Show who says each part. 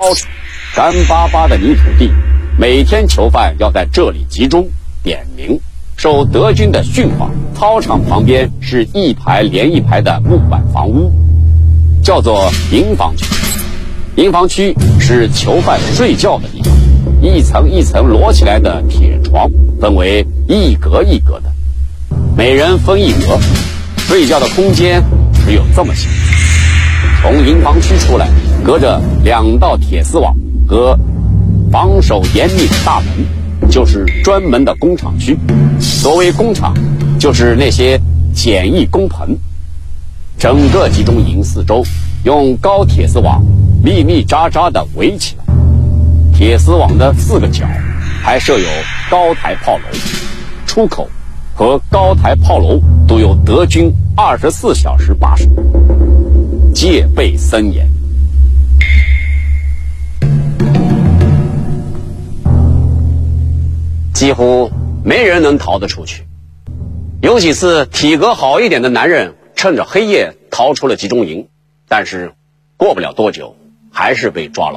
Speaker 1: 高处，干巴巴的泥土地，每天囚犯要在这里集中点名，受德军的训话。操场旁边是一排连一排的木板房屋，叫做营房区。营房区是囚犯睡觉的地方，一层一层摞起来的铁床分为一格一格的，每人分一格，睡觉的空间只有这么小。从营房区出来，隔着2道铁丝网和防守严密的大门，就是专门的工厂区。所谓工厂，就是那些简易工棚。整个集中营四周用高铁丝网密密扎扎地围起来，铁丝网的4个角还设有高台炮楼，出口和高台炮楼都有德军24小时把守，戒备森严。几乎没人能逃得出去。有几次体格好一点的男人趁着黑夜逃出了集中营，但是过不了多久还是被抓了。